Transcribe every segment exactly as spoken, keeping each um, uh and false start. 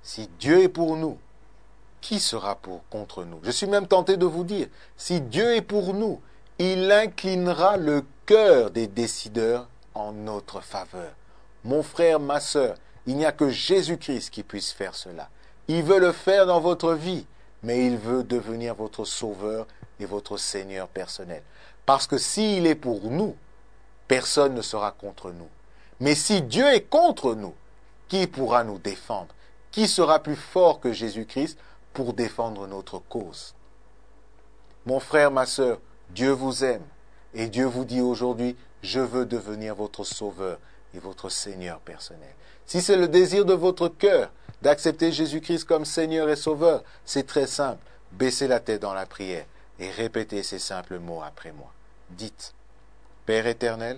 Si Dieu est pour nous, qui sera pour, contre nous? Je suis même tenté de vous dire, si Dieu est pour nous, il inclinera le cœur des décideurs en notre faveur. Mon frère, ma sœur, il n'y a que Jésus-Christ qui puisse faire cela. Il veut le faire dans votre vie, mais il veut devenir votre sauveur et votre Seigneur personnel. Parce que s'il est pour nous, personne ne sera contre nous. Mais si Dieu est contre nous, qui pourra nous défendre? Qui sera plus fort que Jésus-Christ pour défendre notre cause? Mon frère, ma sœur, Dieu vous aime et Dieu vous dit aujourd'hui, je veux devenir votre sauveur et votre Seigneur personnel. Si c'est le désir de votre cœur d'accepter Jésus-Christ comme Seigneur et Sauveur, c'est très simple. Baissez la tête dans la prière et répétez ces simples mots après moi. Dites, Père éternel,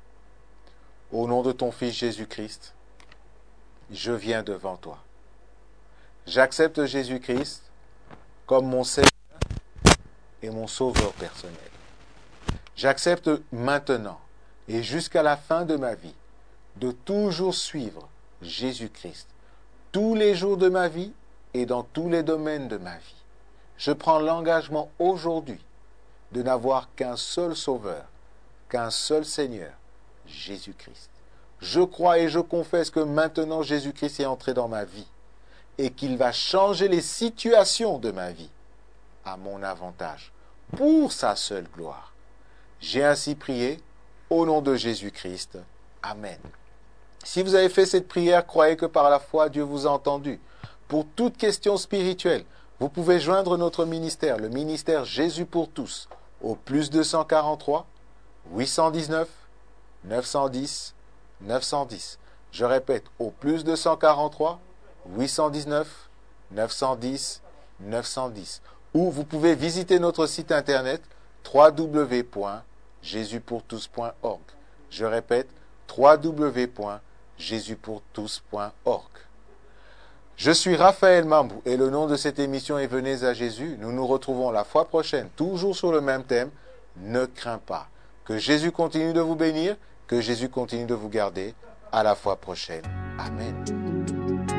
au nom de ton Fils Jésus-Christ, je viens devant toi. J'accepte Jésus-Christ comme mon Seigneur et mon Sauveur personnel. J'accepte maintenant et jusqu'à la fin de ma vie de toujours suivre Jésus-Christ tous les jours de ma vie et dans tous les domaines de ma vie. Je prends l'engagement aujourd'hui de n'avoir qu'un seul Sauveur, qu'un seul Seigneur, Jésus-Christ. Je crois et je confesse que maintenant Jésus-Christ est entré dans ma vie et qu'il va changer les situations de ma vie à mon avantage, pour sa seule gloire. J'ai ainsi prié au nom de Jésus-Christ. Amen. Si vous avez fait cette prière, croyez que par la foi, Dieu vous a entendu. Pour toute question spirituelle, vous pouvez joindre notre ministère, le ministère Jésus pour tous, au plus deux cent quarante-trois, huit cent dix-neuf, neuf cent dix, neuf cent dix. Je répète, au plus deux cent quarante-trois, huit cent dix-neuf, neuf cent dix, neuf cent dix. Ou vous pouvez visiter notre site internet w w w point jésus pour tous point org. Je répète, w w w point jésus pour tous point org. Je suis Raphaël Mambou et le nom de cette émission est Venez à Jésus. Nous nous retrouvons la fois prochaine, toujours sur le même thème. Ne crains pas. Que Jésus continue de vous bénir, que Jésus continue de vous garder. À la fois prochaine. Amen.